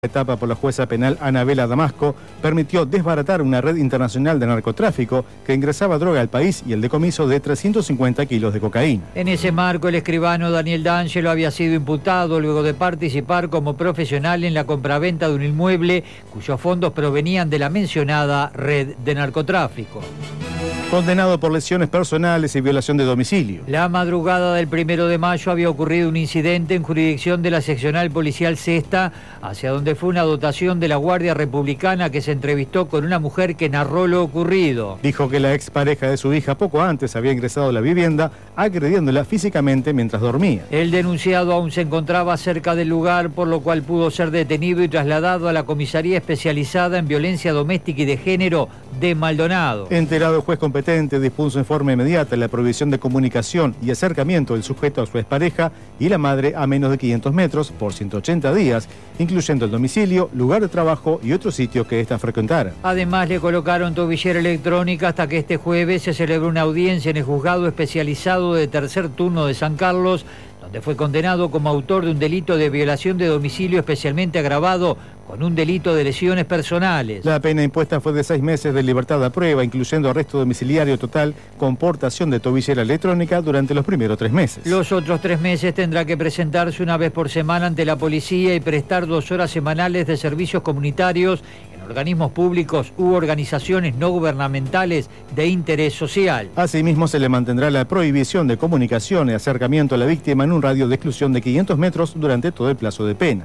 Etapa por la jueza penal Anabela Damasco permitió desbaratar una red internacional de narcotráfico que ingresaba droga al país y el decomiso de 350 kilos de cocaína. En ese marco, el escribano Daniel D'Angelo había sido imputado luego de participar como profesional en la compraventa de un inmueble cuyos fondos provenían de la mencionada red de narcotráfico. Condenado por lesiones personales y violación de domicilio. La madrugada del 1 de mayo había ocurrido un incidente en jurisdicción de la seccional policial Sexta, hacia donde fue una dotación de la Guardia Republicana que se entrevistó con una mujer que narró lo ocurrido. Dijo que la expareja de su hija poco antes había ingresado a la vivienda, agrediéndola físicamente mientras dormía. El denunciado aún se encontraba cerca del lugar, por lo cual pudo ser detenido y trasladado a la comisaría especializada en violencia doméstica y de género de Maldonado. Enterado, el juez competente dispuso en forma inmediata la prohibición de comunicación y acercamiento del sujeto a su expareja y la madre a menos de 500 metros por 180 días, incluyendo el domicilio, lugar de trabajo y otros sitios que ésta frecuentara. Además, le colocaron tobillera electrónica hasta que este jueves se celebró una audiencia en el juzgado especializado de tercer turno de San Carlos, donde fue condenado como autor de un delito de violación de domicilio especialmente agravado con un delito de lesiones personales. La pena impuesta fue de 6 meses de libertad a prueba, incluyendo arresto domiciliario total con portación de tobillera electrónica durante los primeros 3 meses. Los otros 3 meses tendrá que presentarse una vez por semana ante la policía y prestar 2 horas semanales de servicios comunitarios en organismos públicos u organizaciones no gubernamentales de interés social. Asimismo, se le mantendrá la prohibición de comunicación y acercamiento a la víctima en un radio de exclusión de 500 metros durante todo el plazo de pena.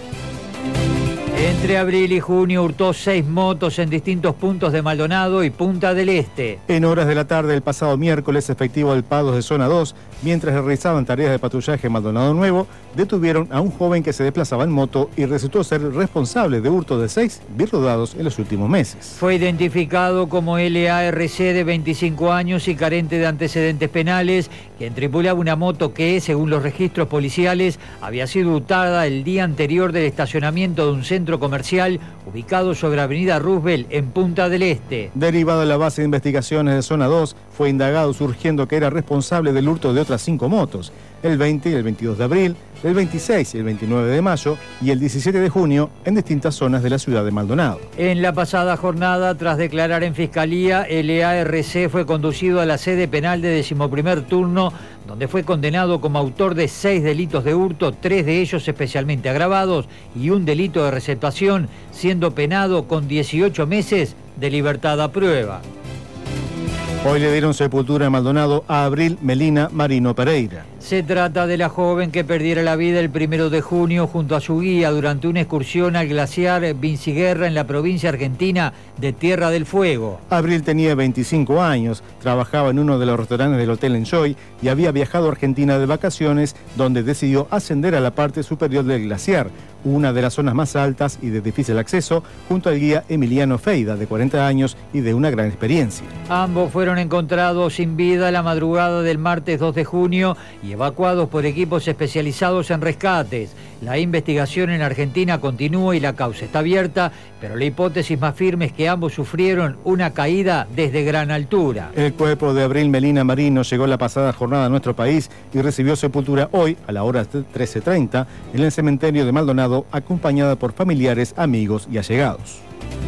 Entre abril y junio hurtó 6 motos en distintos puntos de Maldonado y Punta del Este. En horas de la tarde del pasado miércoles, efectivos del PADOS de Zona 2, mientras realizaban tareas de patrullaje en Maldonado Nuevo, detuvieron a un joven que se desplazaba en moto y resultó ser responsable de hurto de 6 bien rodados en los últimos meses. Fue identificado como LARC de 25 años y carente de antecedentes penales, quien tripulaba una moto que, según los registros policiales, había sido hurtada el día anterior del estacionamiento de un centro comercial ubicado sobre Avenida Roosevelt en Punta del Este. Derivado de la base de investigaciones de Zona 2, fue indagado surgiendo que era responsable del hurto de otras 5 motos, el 20 y el 22 de abril, el 26 y el 29 de mayo y el 17 de junio en distintas zonas de la ciudad de Maldonado. En la pasada jornada, tras declarar en Fiscalía, LARC fue conducido a la sede penal de 11º turno, donde fue condenado como autor de 6 delitos de hurto, 3 de ellos especialmente agravados y un delito de receptación, siendo penado con 18 meses de libertad a prueba. Hoy le dieron sepultura en Maldonado a Abril Melina Marino Pereira. Se trata de la joven que perdiera la vida el 1 de junio junto a su guía durante una excursión al glaciar Vinciguerra en la provincia argentina de Tierra del Fuego. Abril tenía 25 años, trabajaba en uno de los restaurantes del Hotel Enjoy y había viajado a Argentina de vacaciones, donde decidió ascender a la parte superior del glaciar, una de las zonas más altas y de difícil acceso, junto al guía Emiliano Feida, de 40 años y de una gran experiencia. Ambos fueron encontrados sin vida la madrugada del martes 2 de junio y evacuados por equipos especializados en rescates. La investigación en Argentina continúa y la causa está abierta, pero la hipótesis más firme es que ambos sufrieron una caída desde gran altura. El cuerpo de Abril Melina Marino llegó la pasada jornada a nuestro país y recibió sepultura hoy, a la hora 13:30, en el cementerio de Maldonado, acompañada por familiares, amigos y allegados.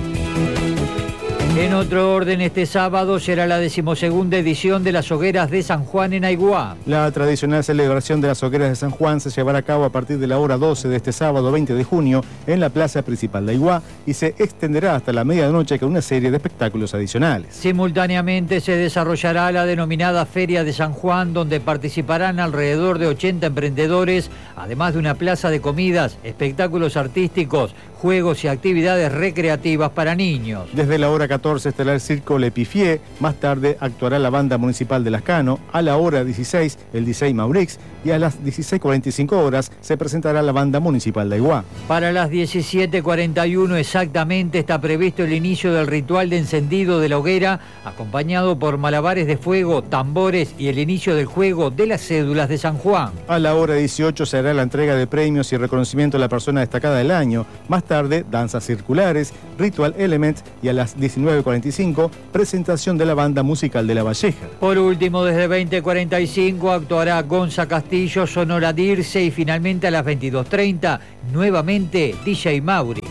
En otro orden, este sábado será la 12ª edición de las Hogueras de San Juan en Aiguá. La tradicional celebración de las Hogueras de San Juan se llevará a cabo a partir de la hora 12 de este sábado 20 de junio en la plaza principal de Aiguá y se extenderá hasta la medianoche con una serie de espectáculos adicionales. Simultáneamente se desarrollará la denominada Feria de San Juan, donde participarán alrededor de 80 emprendedores, además de una plaza de comidas, espectáculos artísticos, juegos y actividades recreativas para niños. Desde la hora 14 estará el circo Le Pifié, más tarde actuará la banda municipal de Lascano, a la hora 16 el DJ Maurix y a las 16:45 horas se presentará la banda municipal de Aiguá. Para las 17:41 exactamente está previsto el inicio del ritual de encendido de la hoguera, acompañado por malabares de fuego, tambores y el inicio del juego de las cédulas de San Juan. A la hora 18 se hará la entrega de premios y reconocimiento a la persona destacada del año. Más tarde, danzas circulares, Ritual Elements y a las 19:45, presentación de la banda musical de La Valleja. Por último, desde 20:45 actuará Gonza Castillo, Sonora Dirce y finalmente a las 22:30, nuevamente DJ Maurix.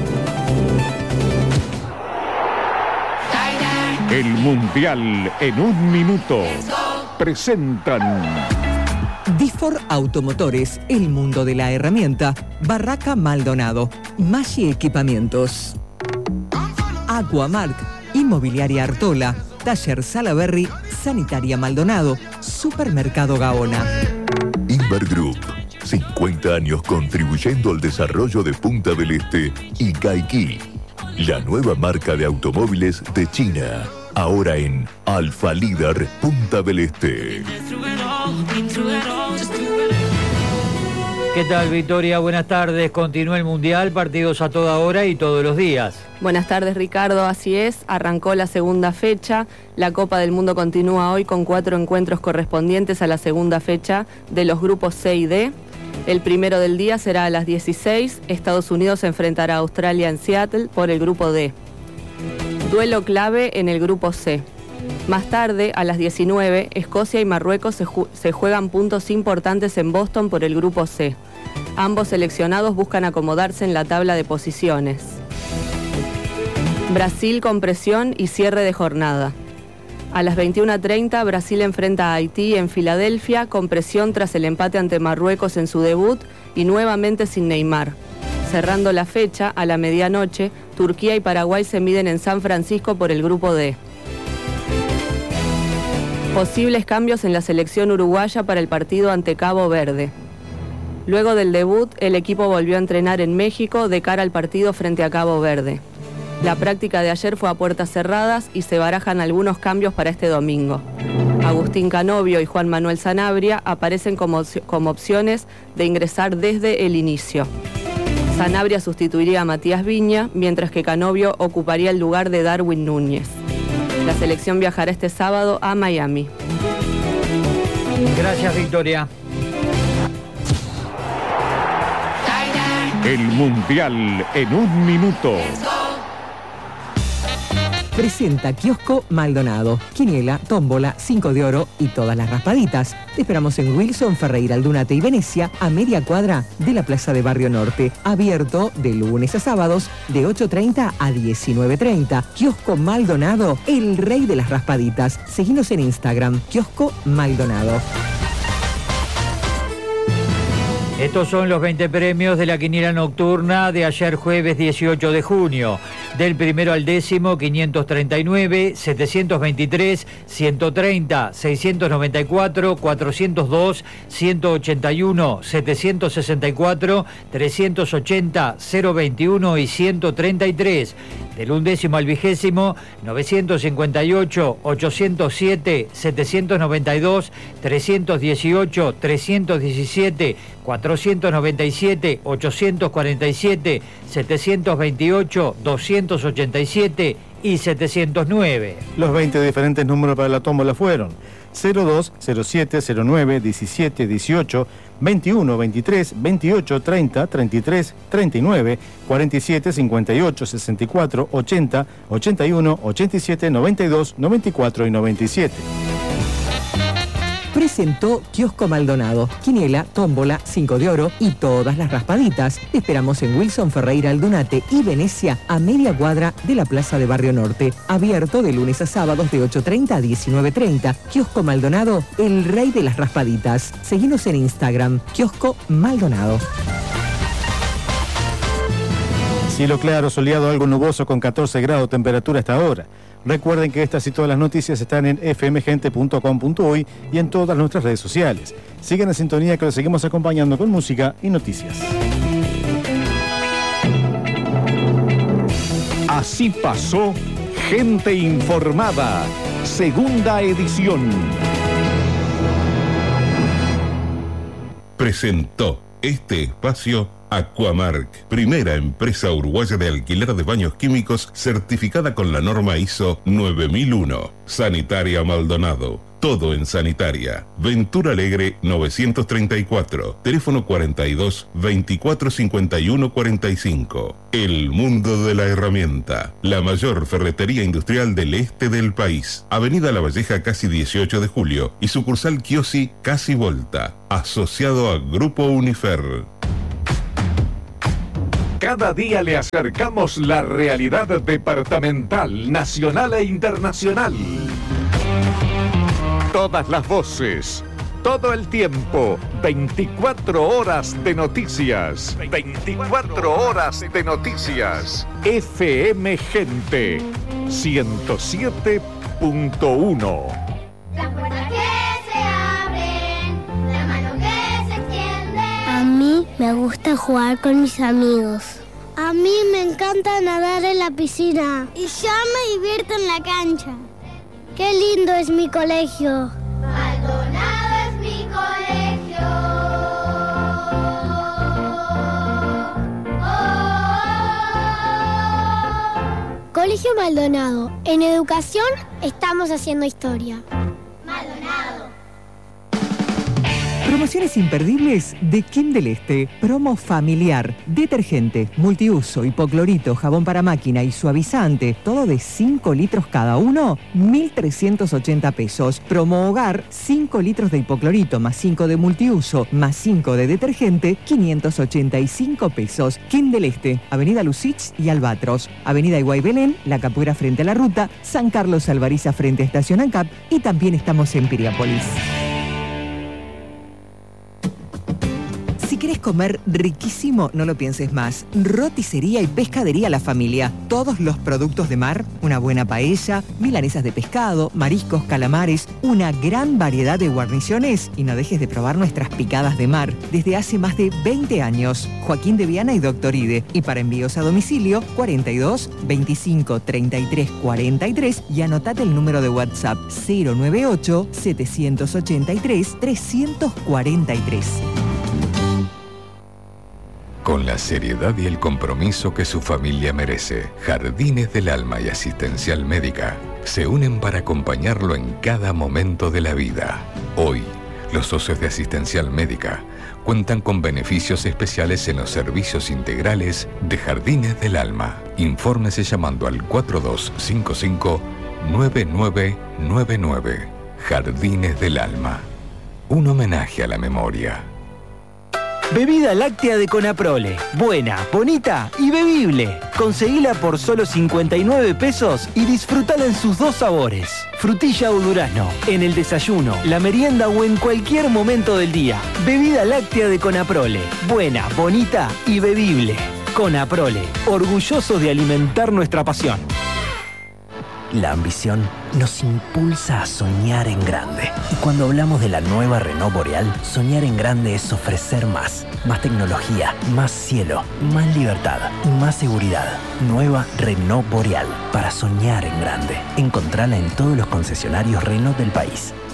El Mundial en un minuto. Presentan Difor Automotores, el mundo de la herramienta. Barraca Maldonado, Maggi Equipamientos. Aquamark, Inmobiliaria Artola, Taller Salaberry, Sanitaria Maldonado, Supermercado Gaona. Inver Group, 50 años contribuyendo al desarrollo de Punta del Este y Caikí, la nueva marca de automóviles de China. Ahora en Alfa Líder Punta del Este. ¿Qué tal, Victoria? Buenas tardes. Continúa el Mundial, partidos a toda hora y todos los días. Buenas tardes, Ricardo. Así es, arrancó la segunda fecha. La Copa del Mundo continúa hoy con 4 encuentros correspondientes a la segunda fecha de los grupos C y D. El primero del día será a las 16. Estados Unidos se enfrentará a Australia en Seattle por el grupo D. Duelo clave en el grupo C. Más tarde, a las 19, Escocia y Marruecos se juegan puntos importantes en Boston por el grupo C. Ambos seleccionados buscan acomodarse en la tabla de posiciones. Brasil con presión y cierre de jornada. A las 21:30, Brasil enfrenta a Haití en Filadelfia con presión tras el empate ante Marruecos en su debut y nuevamente sin Neymar. Cerrando la fecha, a la medianoche, Turquía y Paraguay se miden en San Francisco por el grupo D. Posibles cambios en la selección uruguaya para el partido ante Cabo Verde. Luego del debut, el equipo volvió a entrenar en México de cara al partido frente a Cabo Verde. La práctica de ayer fue a puertas cerradas y se barajan algunos cambios para este domingo. Agustín Canovio y Juan Manuel Sanabria aparecen como opciones de ingresar desde el inicio. Sanabria sustituiría a Matías Viña, mientras que Canovio ocuparía el lugar de Darwin Núñez. La selección viajará este sábado a Miami. Gracias, Victoria. el Mundial en un minuto. Presenta Kiosco Maldonado, quiniela, tómbola, 5 de oro y todas las raspaditas. Te esperamos en Wilson, Ferreira, Aldunate y Venecia, a media cuadra de la Plaza de Barrio Norte. Abierto de lunes a sábados de 8:30 a 19:30. Kiosco Maldonado, el rey de las raspaditas. Seguinos en Instagram, Kiosco Maldonado. Estos son los 20 premios de la quiniela nocturna de ayer jueves 18 de junio. Del primero al décimo, 539, 723, 130, 694, 402, 181, 764, 380, 021 y 133. Del undécimo al vigésimo, 958, 807, 792, 318, 317, 497, 847, 728, 287 y 709. Los 20 diferentes números para la tómbola fueron 02, 07, 09, 17, 18, 21, 23, 28, 30, 33, 39, 47, 58, 64, 80, 81, 87, 92, 94 y 97. Presentó Kiosco Maldonado, quiniela, tómbola, 5 de oro y todas las raspaditas. Te esperamos en Wilson, Ferreira, Aldunate y Venecia, a media cuadra de la Plaza de Barrio Norte. Abierto de lunes a sábados de 8:30 a 19:30. Kiosco Maldonado, el rey de las raspaditas. Seguinos en Instagram, Kiosco Maldonado. Cielo claro, soleado, algo nuboso con 14 grados temperatura hasta ahora. Recuerden que estas y todas las noticias están en fmgente.com.uy y en todas nuestras redes sociales. Sigan en sintonía que los seguimos acompañando con música y noticias. Así pasó Gente Informada, segunda edición. Presentó este espacio Aquamark, primera empresa uruguaya de alquiler de baños químicos certificada con la norma ISO 9001. Sanitaria Maldonado, todo en sanitaria. Ventura Alegre 934, teléfono 42 24 51 45. El mundo de la herramienta, la mayor ferretería industrial del este del país. Avenida La Valleja casi 18 de julio y sucursal Chiosi casi Volta, asociado a Grupo Unifer. Cada día le acercamos la realidad departamental, nacional e internacional. Todas las voces, todo el tiempo, 24 horas de noticias. 24 horas de noticias. FM Gente 107.1. Las puertas que se abren, la mano que se extiende. A mí me gusta jugar con mis amigos. A mí me encanta nadar en la piscina. Y yo me divierto en la cancha. ¡Qué lindo es mi colegio! Maldonado es mi colegio. Colegio Maldonado. En educación estamos haciendo historia. Maldonado. Promociones imperdibles de Kim del Este. Promo familiar. Detergente, multiuso, hipoclorito, jabón para máquina y suavizante. Todo de 5 litros cada uno. 1.380 pesos. Promo hogar. 5 litros de hipoclorito más 5 de multiuso más 5 de detergente. 585 pesos. Kim del Este. Avenida Lucich y Albatros. Avenida Iguay Belén. La Capuera frente a la ruta. San Carlos Alvariza frente a Estación ANCAP. Y también estamos en Piriápolis. Si querés comer riquísimo, no lo pienses más. Roticería y pescadería La Familia. Todos los productos de mar, una buena paella, milanesas de pescado, mariscos, calamares, una gran variedad de guarniciones y no dejes de probar nuestras picadas de mar. Desde hace más de 20 años. Joaquín de Viana y Doctor Ide. Y para envíos a domicilio, 42 25 33 43 y anotate el número de WhatsApp 098 783 343. Con la seriedad y el compromiso que su familia merece, Jardines del Alma y Asistencial Médica se unen para acompañarlo en cada momento de la vida. Hoy, los socios de Asistencial Médica cuentan con beneficios especiales en los servicios integrales de Jardines del Alma. Infórmese llamando al 4255-9999. Jardines del Alma. Un homenaje a la memoria. Bebida láctea de Conaprole. Buena, bonita y bebible. Conseguila por solo 59 pesos y disfrutala en sus dos sabores. Frutilla o durazno, en el desayuno, la merienda o en cualquier momento del día. Bebida láctea de Conaprole. Buena, bonita y bebible. Conaprole, orgullosos de alimentar nuestra pasión. La ambición nos impulsa a soñar en grande. Y cuando hablamos de la nueva Renault Boreal, soñar en grande es ofrecer más. Más tecnología, más cielo, más libertad y más seguridad. Nueva Renault Boreal, para soñar en grande. Encontrala en todos los concesionarios Renault del país.